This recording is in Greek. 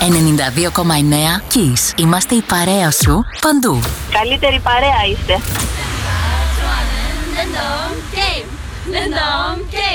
92,9 Kiss. Είμαστε η παρέα σου παντού. Καλύτερη παρέα είστε. Random game.